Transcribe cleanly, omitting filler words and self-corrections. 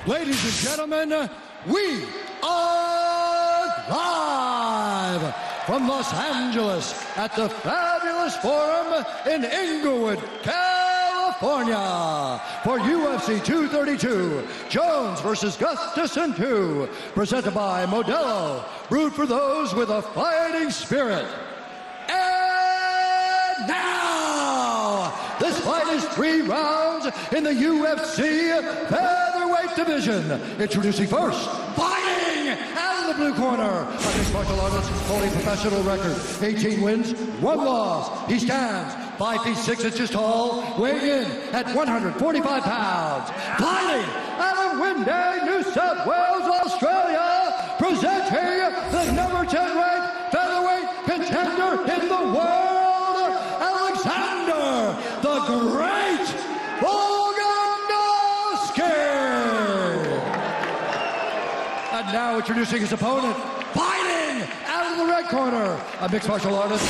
Ladies and gentlemen, we are live from Los Angeles at the Fabulous Forum in Inglewood, California for UFC 232, Jones versus Gustafsson 2, presented by Modelo, brewed for those with a fighting spirit. And now, this fight is 3 rounds in the UFC featherweight division. Introducing first, fighting out of the blue corner, a mixed martial artist, holding professional record, 18 wins, 1 loss. He stands 5 feet 6 inches tall, weighing in at 145 pounds. Fighting out of Windang, New South Wales, Australia, presenting the number 10 ranked featherweight contender in the world, Alexander the Great Volkanovski. And now introducing his opponent, fighting out of the red corner, a mixed martial artist,